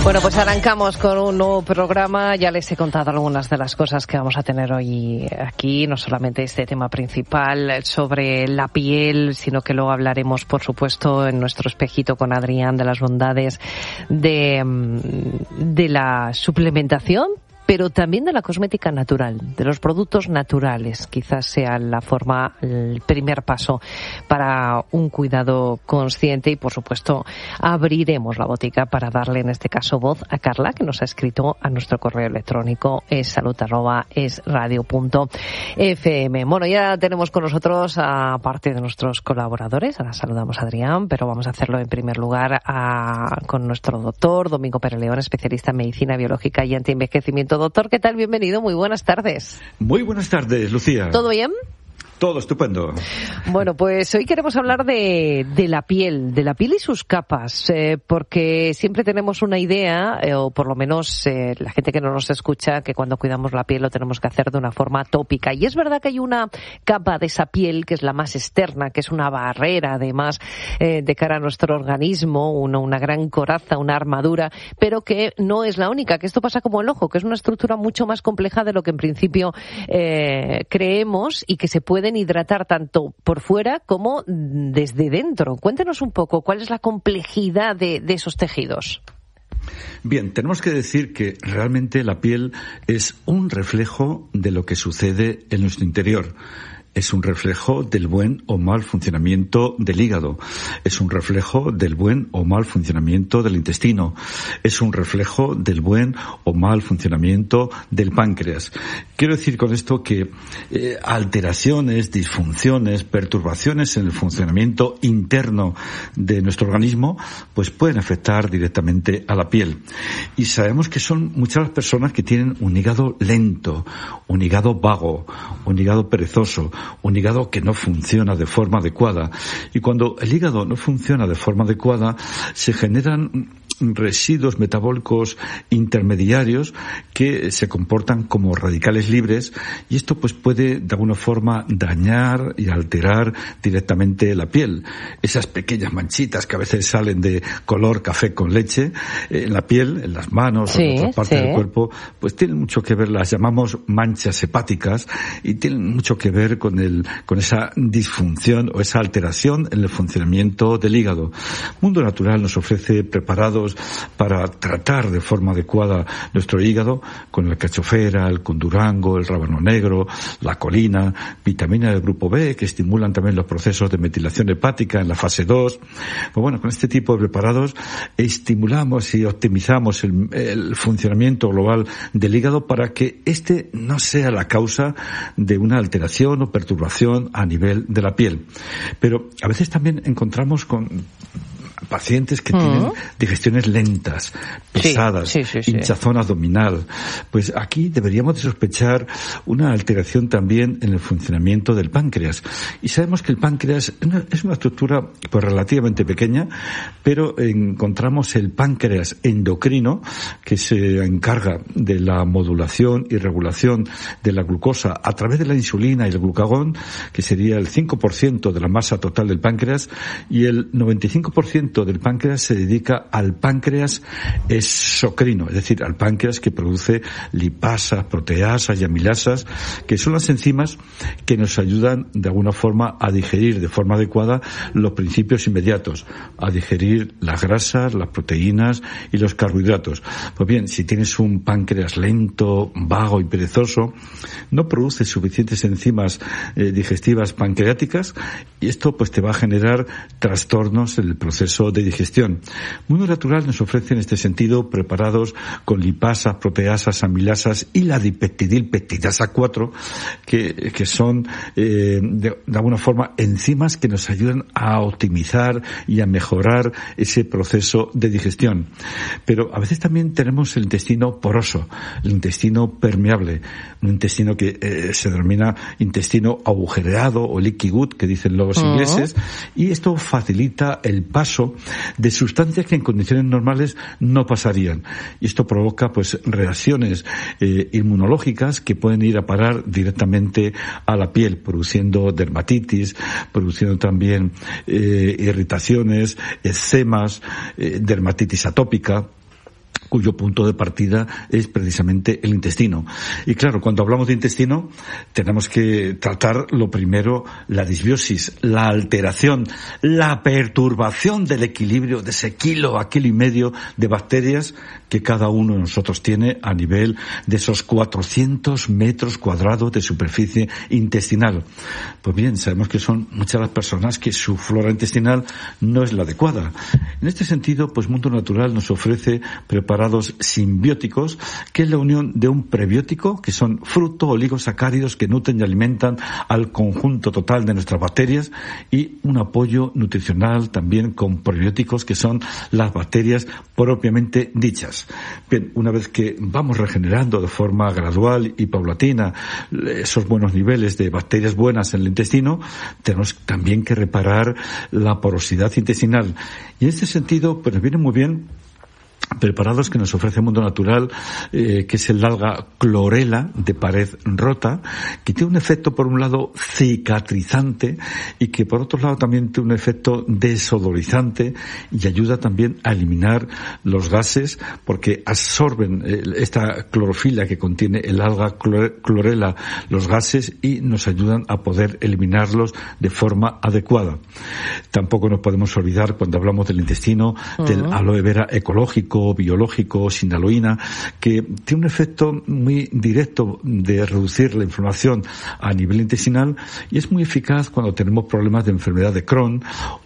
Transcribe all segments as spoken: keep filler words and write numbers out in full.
Bueno, pues arrancamos con un nuevo programa. Ya les he contado algunas de las cosas que vamos a tener hoy aquí, no solamente este tema principal sobre la piel, sino que luego hablaremos, por supuesto, en nuestro espejito con Adrián de las bondades de, de la suplementación, pero también de la cosmética natural, de los productos naturales. Quizás sea la forma, el primer paso para un cuidado consciente y, por supuesto, abriremos la botica para darle, en este caso, voz a Carla, que nos ha escrito a nuestro correo electrónico es salud arroba es radio punto f m. Bueno, ya tenemos con nosotros a parte de nuestros colaboradores. Ahora saludamos a Adrián, pero vamos a hacerlo en primer lugar a, con nuestro doctor, Domingo Pérez León, especialista en medicina biológica y antienvejecimiento. Doctor, ¿qué tal? Bienvenido, muy buenas tardes. Muy buenas tardes, Lucía. ¿Todo bien? Todo estupendo. Bueno, pues hoy queremos hablar de, de la piel, de la piel y sus capas, eh, porque siempre tenemos una idea, eh, o por lo menos eh, la gente que no nos escucha, que cuando cuidamos la piel lo tenemos que hacer de una forma tópica. Y es verdad que hay una capa de esa piel que es la más externa, que es una barrera, además, eh, de cara a nuestro organismo, una, una gran coraza, una armadura, pero que no es la única, que esto pasa como el ojo, que es una estructura mucho más compleja de lo que en principio eh, creemos y que se puede hidratar tanto por fuera como desde dentro. Cuéntenos un poco cuál es la complejidad de, de esos tejidos. Bien, tenemos que decir que realmente la piel es un reflejo de lo que sucede en nuestro interior. Es un reflejo del buen o mal funcionamiento del hígado. Es un reflejo del buen o mal funcionamiento del intestino. Es un reflejo del buen o mal funcionamiento del páncreas. Quiero decir con esto que eh, alteraciones, disfunciones, perturbaciones en el funcionamiento interno de nuestro organismo, pues pueden afectar directamente a la piel. Y sabemos que son muchas las personas que tienen un hígado lento, un hígado vago, un hígado perezoso, un hígado que no funciona de forma adecuada. Y cuando el hígado no funciona de forma adecuada, se generan residuos metabólicos intermediarios que se comportan como radicales libres, y esto pues puede de alguna forma dañar y alterar directamente la piel. Esas pequeñas manchitas que a veces salen de color café con leche eh, en la piel, en las manos sí, o en otras partes sí. del cuerpo, pues tienen mucho que ver, las llamamos manchas hepáticas, y tienen mucho que ver con el con esa disfunción o esa alteración en el funcionamiento del hígado. Mundo Natural nos ofrece preparados para tratar de forma adecuada nuestro hígado con la cachofera, el condurango, el rábano negro, la colina, vitamina del grupo B, que estimulan también los procesos de metilación hepática en la fase dos. Pues bueno, con este tipo de preparados estimulamos y optimizamos el, el funcionamiento global del hígado para que este no sea la causa de una alteración o perturbación a nivel de la piel. Pero a veces también encontramos con pacientes que uh-huh. tienen digestiones lentas, pesadas, sí, sí, sí, sí. hinchazón abdominal. Pues aquí deberíamos de sospechar una alteración también en el funcionamiento del páncreas. Y sabemos que el páncreas es una estructura pues relativamente pequeña, pero encontramos el páncreas endocrino, que se encarga de la modulación y regulación de la glucosa a través de la insulina y el glucagón, que sería el cinco por ciento de la masa total del páncreas, y el noventa y cinco por ciento del páncreas se dedica al páncreas exocrino, es decir, al páncreas que produce lipasas, proteasas y amilasas, que son las enzimas que nos ayudan de alguna forma a digerir de forma adecuada los principios inmediatos, a digerir las grasas, las proteínas y los carbohidratos. Pues bien, si tienes un páncreas lento, vago y perezoso, no produce suficientes enzimas eh, digestivas pancreáticas, y esto pues te va a generar trastornos en el proceso de digestión. Mundo Natural nos ofrece en este sentido preparados con lipasas, proteasas, amilasas y la dipeptidilpeptidasa cuatro, que, que son eh, de, de alguna forma enzimas que nos ayudan a optimizar y a mejorar ese proceso de digestión. Pero a veces también tenemos el intestino poroso, el intestino permeable, un intestino que eh, se denomina intestino agujereado o leaky gut, que dicen los uh-huh. ingleses, y esto facilita el paso de sustancias que en condiciones normales no pasarían. Y esto provoca pues reacciones eh, inmunológicas que pueden ir a parar directamente a la piel, produciendo dermatitis, produciendo también eh, irritaciones, eczemas, eh, dermatitis atópica. cuyo punto de partida es precisamente el intestino. Y claro, cuando hablamos de intestino, tenemos que tratar lo primero, la disbiosis, la alteración, la perturbación del equilibrio de ese kilo a kilo y medio de bacterias que cada uno de nosotros tiene a nivel de esos cuatrocientos metros cuadrados de superficie intestinal. Pues bien, sabemos que son muchas las personas que su flora intestinal no es la adecuada. En este sentido, pues Mundo Natural nos ofrece preparados simbióticos, que es la unión de un prebiótico, que son fruto oligosacáridos que nutren y alimentan al conjunto total de nuestras bacterias, y un apoyo nutricional también con probióticos, que son las bacterias propiamente dichas. Bien, una vez que vamos regenerando de forma gradual y paulatina esos buenos niveles de bacterias buenas en el intestino, tenemos también que reparar la porosidad intestinal. Y en este sentido, pues nos viene muy bien preparados que nos ofrece Mundo Natural, eh, que es el alga clorela de pared rota, que tiene un efecto por un lado cicatrizante y que por otro lado también tiene un efecto desodorizante y ayuda también a eliminar los gases, porque absorben eh, esta clorofila que contiene el alga clorela los gases y nos ayudan a poder eliminarlos de forma adecuada. Tampoco nos podemos olvidar, cuando hablamos del intestino, uh-huh. del aloe vera ecológico, biológico, sin aloína, que tiene un efecto muy directo de reducir la inflamación a nivel intestinal y es muy eficaz cuando tenemos problemas de enfermedad de Crohn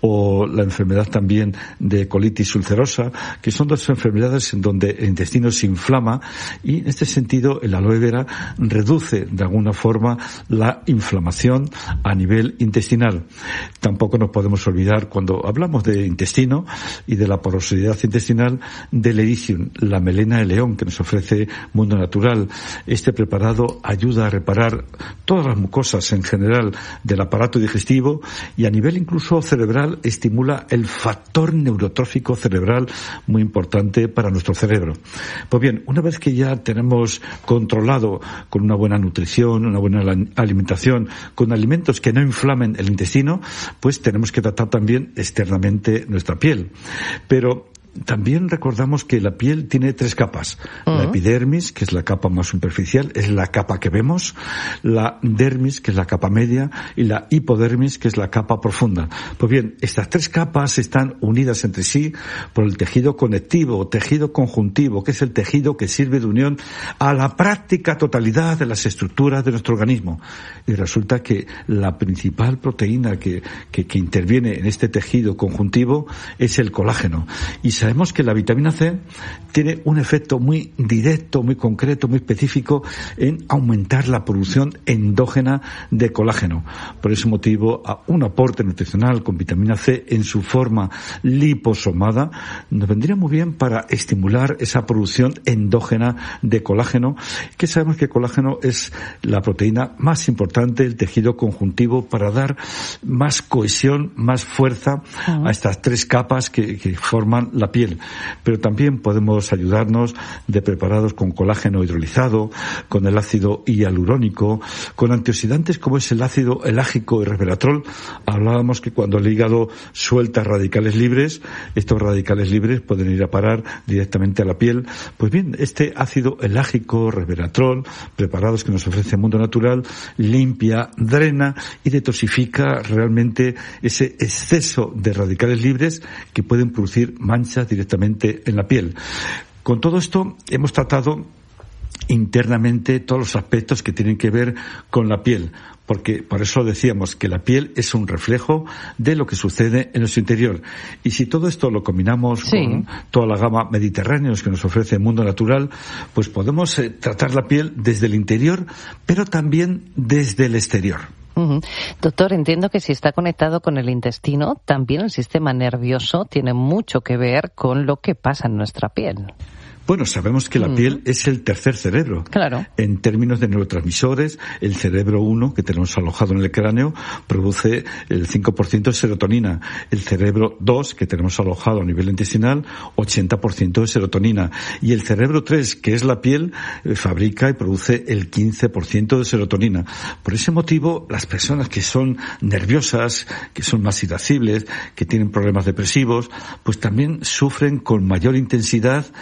o la enfermedad también de colitis ulcerosa, que son dos enfermedades en donde el intestino se inflama, y en este sentido el aloe vera reduce de alguna forma la inflamación a nivel intestinal. Tampoco nos podemos olvidar, cuando hablamos de intestino y de la porosidad intestinal, del ericium, la melena de león que nos ofrece Mundo Natural. Este preparado ayuda a reparar todas las mucosas en general del aparato digestivo y a nivel incluso cerebral estimula el factor neurotrófico cerebral, muy importante para nuestro cerebro. Pues bien, una vez que ya tenemos controlado con una buena nutrición, una buena alimentación, con alimentos que no inflamen el intestino, pues tenemos que tratar también externamente nuestra piel. Pero también recordamos que la piel tiene tres capas. Uh-huh. La epidermis, que es la capa más superficial, es la capa que vemos. La dermis, que es la capa media. Y la hipodermis, que es la capa profunda. Pues bien, estas tres capas están unidas entre sí por el tejido conectivo o tejido conjuntivo, que es el tejido que sirve de unión a la práctica totalidad de las estructuras de nuestro organismo. Y resulta que la principal proteína que, que, que interviene en este tejido conjuntivo es el colágeno. Y sabemos que la vitamina C tiene un efecto muy directo, muy concreto, muy específico en aumentar la producción endógena de colágeno. Por ese motivo, un aporte nutricional con vitamina C en su forma liposomada nos vendría muy bien para estimular esa producción endógena de colágeno, que sabemos que el colágeno es la proteína más importante del tejido conjuntivo para dar más cohesión, más fuerza a estas tres capas que, que forman la piel. Pero también podemos ayudarnos de preparados con colágeno hidrolizado, con el ácido hialurónico, con antioxidantes como es el ácido elágico y resveratrol. Hablábamos que cuando el hígado suelta radicales libres, estos radicales libres pueden ir a parar directamente a la piel. Pues bien, este ácido elágico, resveratrol, preparados que nos ofrece Mundo Natural, limpia, drena y detoxifica realmente ese exceso de radicales libres que pueden producir manchas directamente en la piel. Con todo esto hemos tratado internamente todos los aspectos que tienen que ver con la piel, porque por eso decíamos que la piel es un reflejo de lo que sucede en nuestro interior. Y si todo esto lo combinamos sí. con toda la gama mediterránea que nos ofrece el Mundo Natural, pues podemos eh, tratar la piel desde el interior, pero también desde el exterior. Uh-huh. Doctor, entiendo que si está conectado con el intestino, también el sistema nervioso tiene mucho que ver con lo que pasa en nuestra piel. Bueno, sabemos que la mm. piel es el tercer cerebro. Claro. En términos de neurotransmisores, el cerebro uno, que tenemos alojado en el cráneo, produce el cinco por ciento de serotonina. El cerebro dos, que tenemos alojado a nivel intestinal, ochenta por ciento de serotonina. Y el cerebro tres, que es la piel, eh, fabrica y produce el quince por ciento de serotonina. Por ese motivo, las personas que son nerviosas, que son más irascibles, que tienen problemas depresivos, pues también sufren con mayor intensidad las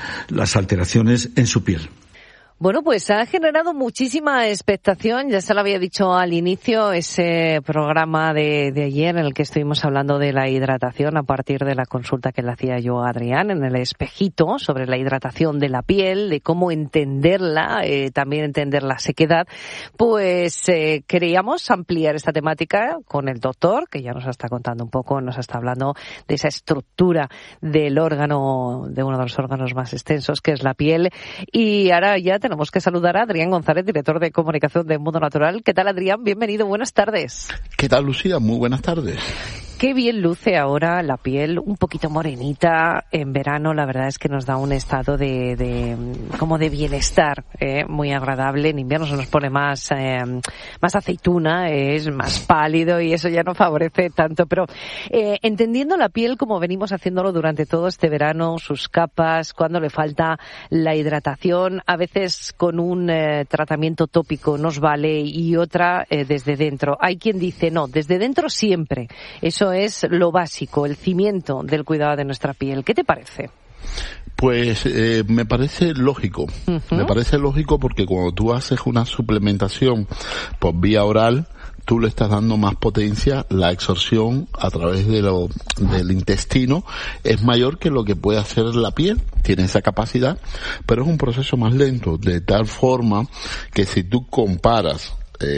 las alteraciones en su piel. Bueno, pues ha generado muchísima expectación, ya se lo había dicho al inicio, ese programa de, de ayer en el que estuvimos hablando de la hidratación a partir de la consulta que le hacía yo a Adrián en el espejito sobre la hidratación de la piel, de cómo entenderla, eh, también entender la sequedad. Pues eh, queríamos ampliar esta temática con el doctor, que ya nos está contando un poco, nos está hablando de esa estructura del órgano, de uno de los órganos más extensos, que es la piel. Y ahora ya te Tenemos que saludar a Adrián González, director de comunicación de Mundo Natural. ¿Qué tal, Adrián? Bienvenido, buenas tardes. ¿Qué tal, Lucía? Muy buenas tardes. Qué bien luce ahora la piel, un poquito morenita. En verano, la verdad es que nos da un estado de, de como de bienestar, eh, muy agradable. En invierno se nos pone más, eh, más aceituna, es más pálido y eso ya no favorece tanto. Pero eh, entendiendo la piel como venimos haciéndolo durante todo este verano, sus capas, cuando le falta la hidratación, a veces con un eh, tratamiento tópico nos vale y otra eh, desde dentro. Hay quien dice no, desde dentro siempre. Eso es lo básico, el cimiento del cuidado de nuestra piel. ¿Qué te parece? Pues eh, me parece lógico, uh-huh. me parece lógico porque cuando tú haces una suplementación por vía oral, tú le estás dando más potencia, la absorción a través de lo, del intestino es mayor que lo que puede hacer la piel, tiene esa capacidad, pero es un proceso más lento, de tal forma que si tú comparas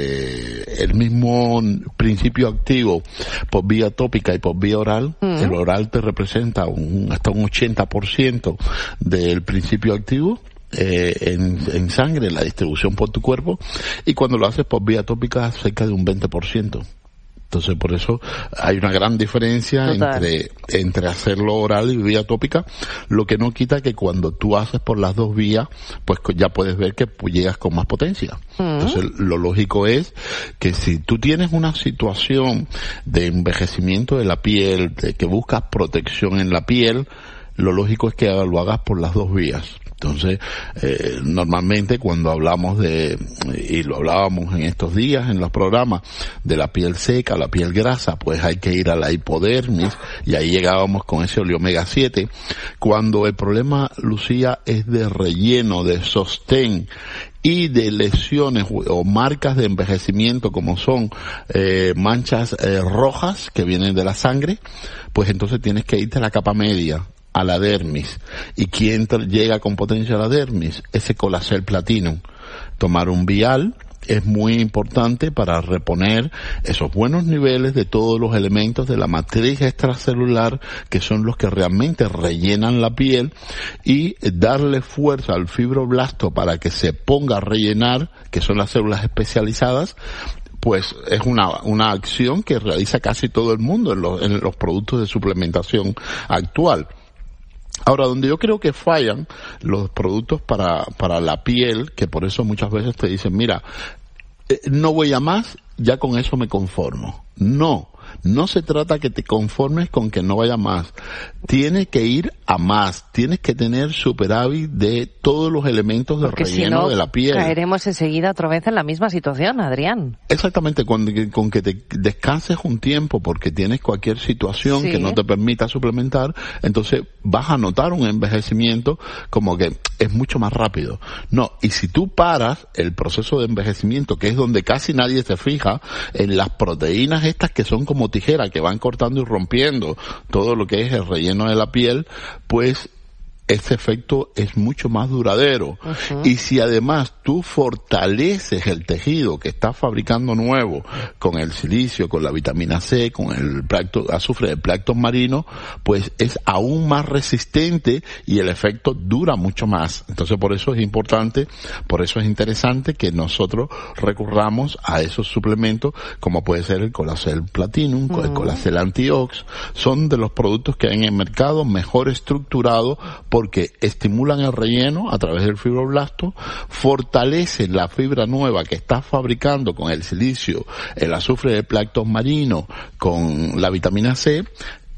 Eh, el mismo principio activo por vía tópica y por vía oral, uh-huh. el oral te representa un, hasta un ochenta por ciento del principio activo eh, en, en sangre, la distribución por tu cuerpo, y cuando lo haces por vía tópica cerca de un veinte por ciento. Entonces, por eso hay una gran diferencia entre, entre hacerlo oral y vía tópica, lo que no quita que cuando tú haces por las dos vías, pues ya puedes ver que pues, llegas con más potencia. Mm. Entonces, lo lógico es que si tú tienes una situación de envejecimiento de la piel, de que buscas protección en la piel, lo lógico es que lo hagas por las dos vías. Entonces, eh, normalmente cuando hablamos de, y lo hablábamos en estos días en los programas, de la piel seca, la piel grasa, pues hay que ir a la hipodermis, y ahí llegábamos con ese oleomega siete. Cuando el problema, Lucía, es de relleno, de sostén, y de lesiones o marcas de envejecimiento como son eh, manchas eh, rojas que vienen de la sangre, pues entonces tienes que irte a la capa media, a la dermis. ¿Y quién llega con potencia a la dermis? Ese Colacel Platinum. Tomar un vial es muy importante para reponer esos buenos niveles de todos los elementos de la matriz extracelular, que son los que realmente rellenan la piel, y darle fuerza al fibroblasto para que se ponga a rellenar, que son las células especializadas. Pues es una, una acción que realiza casi todo el mundo en los, en los productos de suplementación actual. Ahora, donde yo creo que fallan los productos para, para la piel, que por eso muchas veces te dicen, mira, eh, no voy a más, ya con eso me conformo. No, no se trata que te conformes con que no vaya más. Tienes que ir a más, tienes que tener superávit de todos los elementos de Porque relleno si no, de la piel. Caeremos enseguida otra vez en la misma situación, Adrián. Exactamente, con, con que te descanses un tiempo porque tienes cualquier situación sí. que no te permita suplementar, entonces vas a notar un envejecimiento como que es mucho más rápido. No, y si tú paras el proceso de envejecimiento, que es donde casi nadie se fija, en las proteínas estas que son como tijeras, que van cortando y rompiendo todo lo que es el relleno de la piel, pues ese efecto es mucho más duradero. Uh-huh. Y si además tú fortaleces el tejido que estás fabricando nuevo con el silicio, con la vitamina C, con el plancton, azufre del plancton marino, pues es aún más resistente y el efecto dura mucho más. Entonces por eso es importante, por eso es interesante que nosotros recurramos a esos suplementos, como puede ser el Colacel Platinum, uh-huh. el Colacel Antiox. Son de los productos que hay en el mercado mejor estructurados por porque estimulan el relleno a través del fibroblasto, fortalecen la fibra nueva que estás fabricando con el silicio, el azufre de plancton marino, con la vitamina C,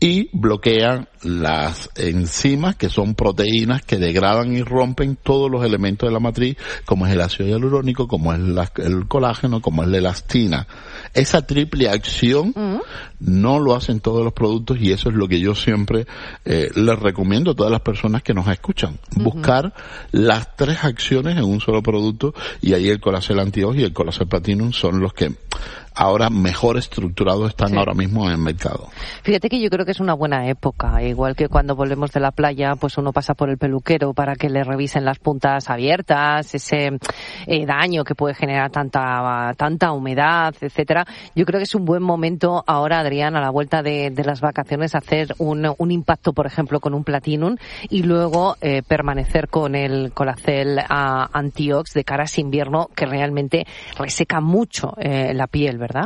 y bloquean las enzimas, que son proteínas que degradan y rompen todos los elementos de la matriz, como es el ácido hialurónico, como es la, el colágeno, como es la elastina. Esa triple acción uh-huh. no lo hacen todos los productos, y eso es lo que yo siempre eh, les recomiendo a todas las personas que nos escuchan. Uh-huh. Buscar las tres acciones en un solo producto, y ahí el Colacel Antiox y el Colacel Platinum son los que ahora mejor estructurados están sí. ahora mismo en el mercado. Fíjate que yo creo que es una buena época, igual que cuando volvemos de la playa, pues uno pasa por el peluquero para que le revisen las puntas abiertas, ese eh, daño que puede generar tanta tanta humedad, etcétera. Yo creo que es un buen momento ahora, Adrián, a la vuelta de, de las vacaciones, hacer un, un impacto, por ejemplo, con un Platinum, y luego eh, permanecer con el Colacel uh, Antiox de cara a ese invierno, que realmente reseca mucho eh, la piel, ¿verdad?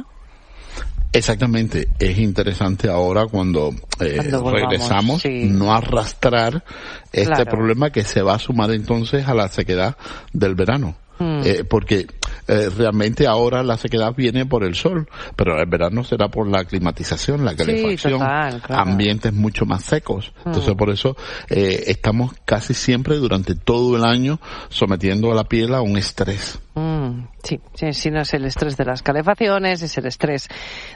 Exactamente. Es interesante ahora cuando, eh, cuando volvamos, regresamos, sí. no arrastrar este claro. problema que se va a sumar entonces a la sequedad del verano. Mm. Eh, porque eh, realmente ahora la sequedad viene por el sol, pero el verano será por la climatización, la calefacción, sí, total, claro. ambientes mucho más secos. Mm. Entonces por eso eh, estamos casi siempre durante todo el año sometiendo a la piel a un estrés. Mm, sí, sí, si no es el estrés de las calefacciones, es el estrés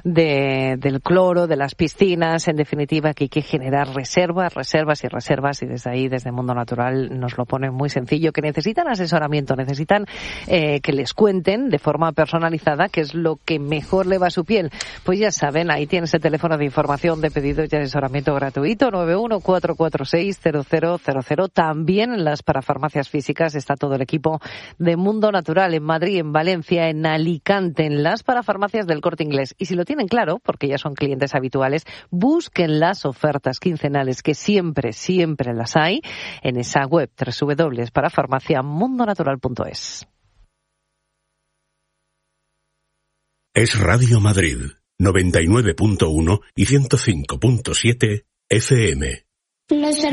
de, del cloro, de las piscinas, en definitiva, que hay que generar reservas, reservas y reservas, y desde ahí, desde Mundo Natural, nos lo ponen muy sencillo, que necesitan asesoramiento, necesitan eh, que les cuenten de forma personalizada qué es lo que mejor le va a su piel. Pues ya saben, ahí tienes el teléfono de información de pedidos y asesoramiento gratuito, nueve uno cuatro cuatro seis cero cero cero cero. También en las parafarmacias físicas está todo el equipo de Mundo Natural, en Madrid, en Valencia, en Alicante, en las parafarmacias del Corte Inglés. Y si lo tienen claro, porque ya son clientes habituales, busquen las ofertas quincenales, que siempre, siempre las hay, en esa web doble u doble u doble u punto parafarmacia mundo natural punto es. Es Radio Madrid, noventa y nueve punto uno y ciento cinco punto siete F M.